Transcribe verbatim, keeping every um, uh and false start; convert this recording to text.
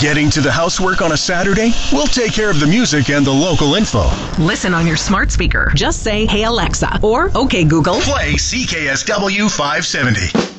Getting to the housework on a Saturday? We'll take care of the music and the local info. Listen on your smart speaker. Just say, "Hey Alexa," or "Okay Google." Play C K S W five seventy.